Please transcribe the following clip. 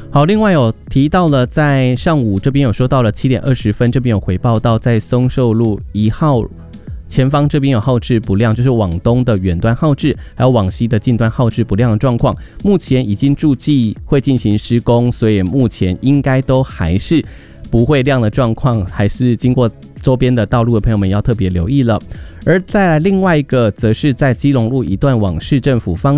好，另外有提到了，在上午这边有说到了7点20分，这边有回报到在松寿路1号前方这边有号志不亮，就是往东的远端号志，还有往西的近端号志不亮的状况。目前已经注记会进行施工，所以目前应该都还是不会亮的状况，还是经过周边的道路的朋友们要特别留意了。而再来另外一个，则是在基隆路一段往市政府方